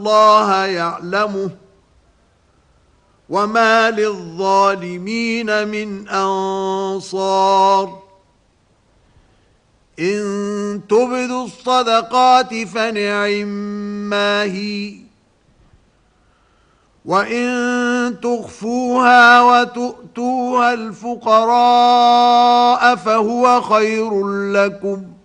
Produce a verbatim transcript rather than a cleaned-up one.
الله يعلمه وما للظالمين من أنصار إن تبدوا الصدقات فنعما هي وإن تخفوها وتؤتوها الفقراء فهو خير لكم